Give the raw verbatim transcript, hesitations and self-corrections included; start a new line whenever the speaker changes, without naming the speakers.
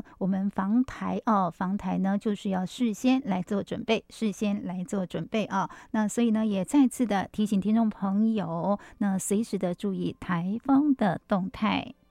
我们防台哦，防台呢就是要事先来做准备，事先来做准备啊。那所以呢，也再次的提醒听众朋友，那随时的注意台风的动态。